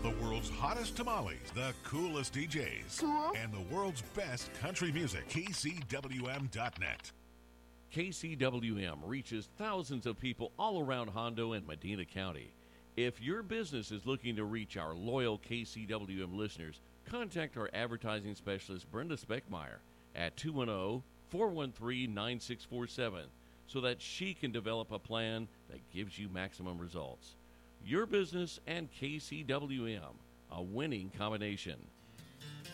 The world's hottest tamales, the coolest DJs, Cool. and the world's best country music. KCWM.net. KCWM reaches thousands of people all around Hondo and Medina County. If your business is looking to reach our loyal KCWM listeners, contact our advertising specialist, Brenda Speckmeyer, at 210-413-9647 so that she can develop a plan that gives you maximum results. Your business and KCWM, a winning combination.